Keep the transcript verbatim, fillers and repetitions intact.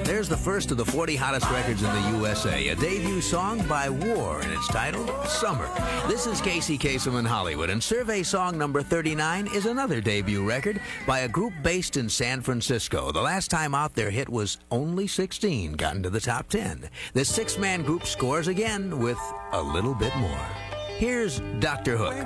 There's the first of the forty hottest records in the U S A, a debut song by War, and it's titled Summer. This is Casey Kasem in Hollywood, and survey song number thirty-nine is another debut record by a group based in San Francisco. The last time out, their hit was Only sixteen, got into the top ten. This six-man group scores again with a little bit more. Here's Doctor Hook.